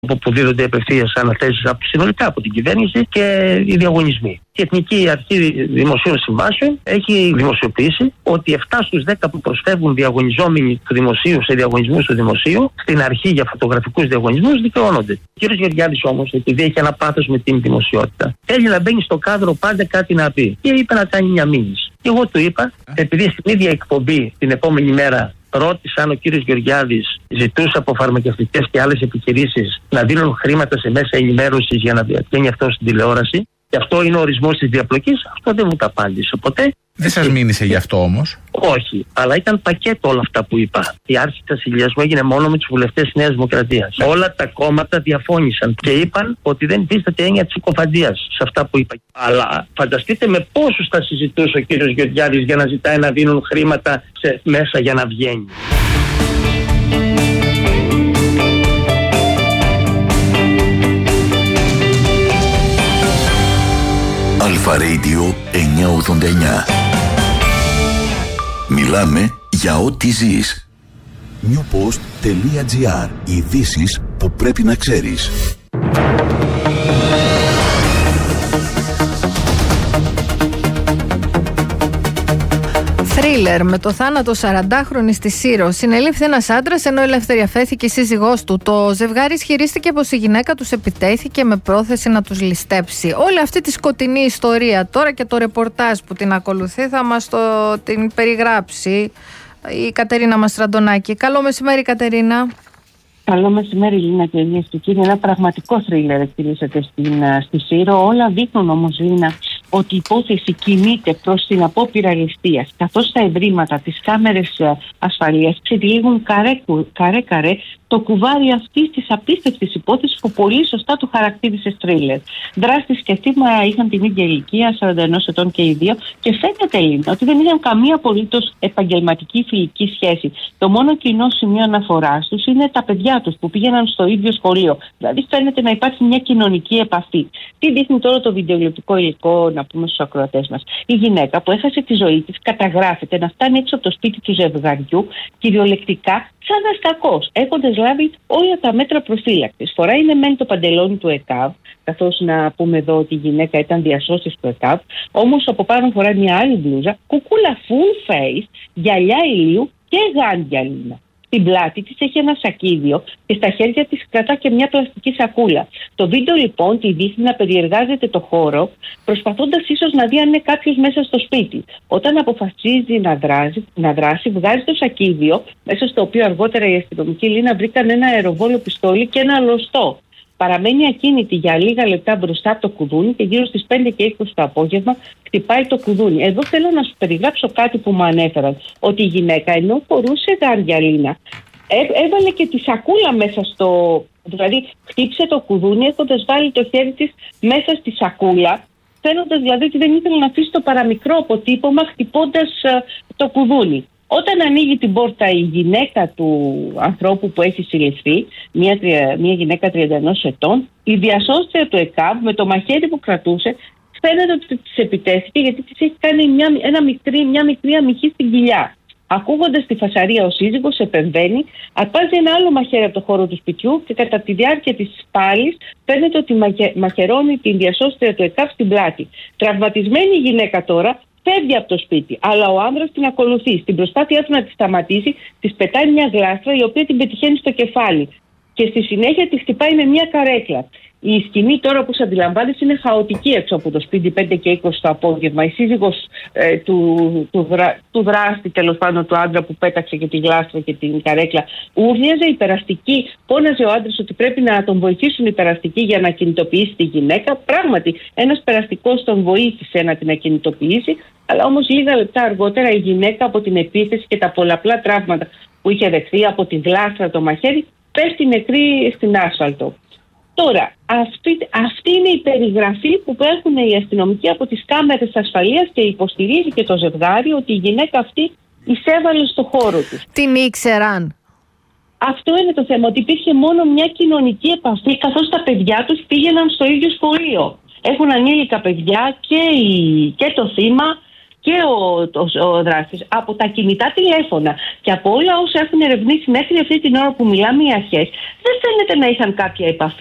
που δίδονται απευθείας αναθέσεις συνολικά από την κυβέρνηση και οι διαγωνισμοί. Η Εθνική Αρχή Δημοσίων Συμβάσεων έχει δημοσιοποιήσει ότι 7 στους 10 που προσφεύγουν διαγωνιζόμενοι του δημοσίου σε διαγωνισμούς του δημοσίου, στην αρχή για φωτογραφικούς διαγωνισμούς, δικαιώνονται. Ο κ. Γεωργιάδης όμως, επειδή έχει ένα πάθος με την δημοσιότητα, θέλει να μπαίνει στο κάδρο πάντα κάτι να πει. Και είπε να κάνει μια μήνυση. Και εγώ του είπα, επειδή στην ίδια εκπομπή την επόμενη μέρα ρώτησα αν ο κύριος Γεωργιάδης ζητούσε από φαρμακευτικές και άλλες επιχειρήσεις να δίνουν χρήματα σε μέσα ενημέρωσης για να βγαίνει αυτό στην τηλεόραση. Και αυτό είναι ο ορισμός της διαπλοκής. Αυτό δεν μου τα απάντησε ποτέ. Δεν σας μήνυσε γι' αυτό όμως? Όχι, αλλά ήταν πακέτο όλα αυτά που είπα. Η άρση της ασυλίας μου έγινε μόνο με τους βουλευτές της Νέας Δημοκρατίας. Όλα τα κόμματα διαφώνησαν και είπαν ότι δεν υφίσταται έννοια της συκοφαντίας σε αυτά που είπα. Αλλά φανταστείτε με πόσους θα συζητούσε ο κύριος Γεωργιάδης για να ζητάει να δίνουν χρήματα μέσα για να βγαίνει. Αλφα Radio 989. Μιλάμε για ό,τι ζεις. newpost.gr. Ειδήσεις που πρέπει να ξέρεις. Θρίλερ. Με το θάνατο 40χρονη στη Σύρο συνελήφθη ένας άντρας ενώ ελευθεριαφέθηκε η σύζυγός του. Το ζευγάρι ισχυρίστηκε πως η γυναίκα τους επιτέθηκε με πρόθεση να τους ληστέψει. Όλη αυτή τη σκοτεινή ιστορία τώρα και το ρεπορτάζ που την ακολουθεί θα μας την περιγράψει η Κατερίνα Μαστραντονάκη. Καλό μεσημέρι, Κατερίνα. Καλό μεσημέρι, Λίνα, κυρίες και κύριοι. Ένα πραγματικό θρίλερ εκτελήσατε στη Σύρο. Όλα δείχνουν όμως, Λίνα, ότι η υπόθεση κινείται προς την απόπειρα ληστείας, καθώς τα ευρήματα, τις κάμερες ασφαλείας ξετυλίγουν καρέ-καρέ το κουβάρι αυτής της απίστευτης υπόθεσης που πολύ σωστά του χαρακτήρισε θρίλερ. Δράστης και θύμα είχαν την ίδια ηλικία, 41 ετών και οι δύο, και φαίνεται, Λίνα, ότι δεν είχαν καμία απολύτως επαγγελματική φιλική σχέση. Το μόνο κοινό σημείο αναφοράς τους είναι τα παιδιά τους που πήγαιναν στο ίδιο σχολείο. Δηλαδή φαίνεται να υπάρχει μια κοινωνική επαφή. Τι δείχνει τώρα το βιντεογλυπτικό υλικό, να πούμε στους ακροατές μας? Η γυναίκα που έχασε τη ζωή της καταγράφεται να φτάνει έξω από το σπίτι του ζευγαριού κυριολεκτικά σαν αστακός, έχοντας λάβει όλα τα μέτρα προφύλαξης. Φοράει μεν το παντελόνι του ΕΚΑΒ, καθώς να πούμε εδώ ότι η γυναίκα ήταν διασώστης του ΕΚΑΒ, όμως από πάνω φοράει μια άλλη μπλούζα, κουκούλα full face, γυαλιά ηλίου και γάντια, Λίνα. Στην πλάτη της έχει ένα σακίδιο και στα χέρια της κρατά και μια πλαστική σακούλα. Το βίντεο λοιπόν τη δείχνει να περιεργάζεται το χώρο, προσπαθώντας ίσως να δει αν είναι κάποιος μέσα στο σπίτι. Όταν αποφασίζει να δράσει, βγάζει το σακίδιο, μέσα στο οποίο αργότερα οι αστυνομικοί, Λίνα, βρήκαν ένα αεροβόλο πιστόλι και ένα λωστό. Παραμένει ακίνητη για λίγα λεπτά μπροστά από το κουδούνι και γύρω στις 5 και 20 το απόγευμα χτυπάει το κουδούνι. Εδώ θέλω να σου περιγράψω κάτι που μου ανέφεραν. Ότι η γυναίκα, ενώ φορούσε γάντια, Λίνα, έβαλε και τη σακούλα μέσα στο. Δηλαδή, χτύπησε το κουδούνι έχοντας βάλει το χέρι της μέσα στη σακούλα, φαίνοντας δηλαδή ότι δεν ήθελε να αφήσει το παραμικρό αποτύπωμα χτυπώντας το κουδούνι. Όταν ανοίγει την πόρτα η γυναίκα του ανθρώπου που έχει συλληφθεί, μια γυναίκα 31 ετών, η διασώστρια του ΕΚΑΒ με το μαχαίρι που κρατούσε φαίνεται ότι της επιτέθηκε γιατί της έχει κάνει μια μικρή αμυχή στην κοιλιά. Ακούγοντας τη φασαρία, ο σύζυγος επεμβαίνει, αρπάζει ένα άλλο μαχαίρι από το χώρο του σπιτιού και κατά τη διάρκεια της πάλης φαίνεται ότι μαχαιρώνει την διασώστρια του ΕΚΑΒ στην πλάτη. Τραυματισμένη η γυναίκα τώρα φεύγει από το σπίτι, αλλά ο άνδρας την ακολουθεί. Στην προσπάθειά του να τη σταματήσει, της πετάει μια γλάστρα η οποία την πετυχαίνει στο κεφάλι και στη συνέχεια τη χτυπάει με μια καρέκλα. Η σκηνή τώρα, όπως αντιλαμβάνεσαι, είναι χαοτική έξω από το σπίτι 5 και 20 το απόγευμα. Η σύζυγος του δράστη, τέλος πάντων του άντρα που πέταξε και τη γλάστρα και την καρέκλα, ούρλιαζε, η περαστική, πόναζε ο άντρας ότι πρέπει να τον βοηθήσουν οι περαστικοί για να κινητοποιήσει τη γυναίκα. Πράγματι, ένας περαστικός τον βοήθησε να την ακινητοποιήσει, αλλά όμως λίγα λεπτά αργότερα η γυναίκα από την επίθεση και τα πολλαπλά τραύματα που είχε δεχθεί από τη γλάστρα, το μαχαίρι, πέφτει νεκρή στην άσφαλτο. Τώρα, αυτή είναι η περιγραφή που έχουν οι αστυνομικοί από τις κάμερες ασφαλείας και υποστηρίζει και το ζευγάρι ότι η γυναίκα αυτή εισέβαλε στο χώρο τους. Την ήξεραν? Αυτό είναι το θέμα, ότι υπήρχε μόνο μια κοινωνική επαφή καθώς τα παιδιά τους πήγαιναν στο ίδιο σχολείο. Έχουν ανήλικα παιδιά και το θύμα και ο δράστης από τα κινητά τηλέφωνα και από όλα όσα έχουν ερευνήσει μέχρι αυτή την ώρα που μιλάμε οι αρχές, δεν φαίνεται να είχαν κάποια επαφή.